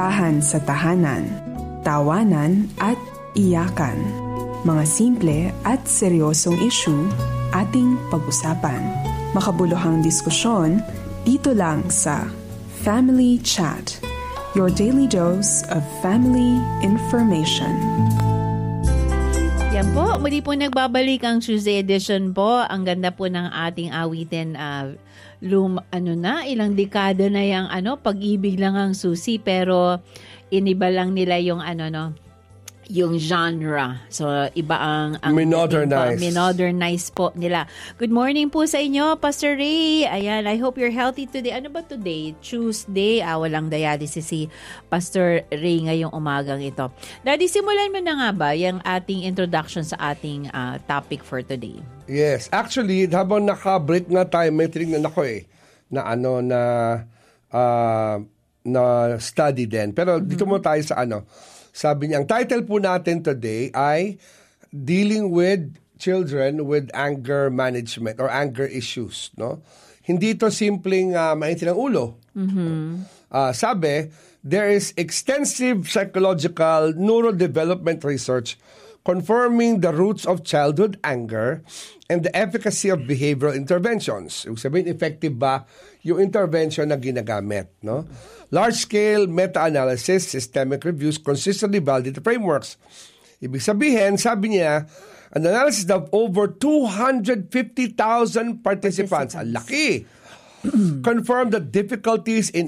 kasintahan sa tahanan, tawanan at iyakan. Mga simple at seryosong issue ating pag-usapan. Makabuluhang diskusyon dito lang sa Family Chat, your daily dose of family information. Yan po, muli po nagbabalik ang Tuesday edition po. Ang ganda po ng ating awitin. Ilang dekada na yung pag-ibig lang ang susi, pero iniba lang nila yung yung genre. So, iba ang minodernize po nila. Good morning po sa inyo, Pastor Ray. Ayan, I hope you're healthy today. Ano ba today? Tuesday. Walang dialysis si Pastor Ray ngayong umagang ito. Daddy, simulan mo na nga ba yung ating introduction sa ating topic for today? Yes. Actually, habang naka-break nga tayo, may tinignan ako na study din. Pero dito mo tayo sa sabi niya, ang title po natin today ay Dealing with Children with Anger Management or Anger Issues. No? Hindi ito simpleng mainit ng ulo. Sabi, there is extensive psychological neurodevelopment research confirming the roots of childhood anger and the efficacy of behavioral interventions. Ibig sabihin, effective ba yung intervention na ginagamit? No? Large-scale meta-analysis, systemic reviews consistently validate the frameworks. Ibig sabihin, sabi niya, an analysis of over 250,000 participants, ang laki, confirmed that difficulties in